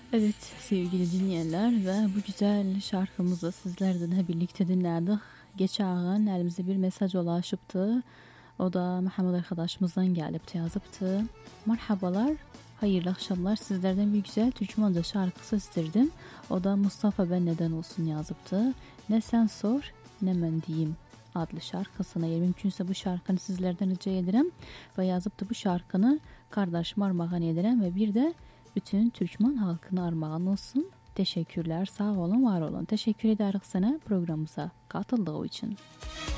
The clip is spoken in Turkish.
Evet sevgili dinleyenler ve bu güzel şarkımızı sizlerden birlikte dinledik. Geçen elimizde bir mesaj ulaşıptı. O da Muhammed arkadaşımızdan gelip yazıptı. Merhabalar, hayırlı akşamlar. Sizlerden bir güzel Türkmence şarkısı isterdim. O da Mustafa ben neden olsun yazıptı. Ne sen sor ne ben diyeyim adlı şarkısına. Eğer mümkünse bu şarkını sizlerden rica ederim. Ve yazıp da bu şarkını kardeşime armağan ederim ve bir de bütün Türkmen halkına armağan olsun. Teşekkürler, sağ olun, var olun. Teşekkür ederiz sana programımıza katıldığı için.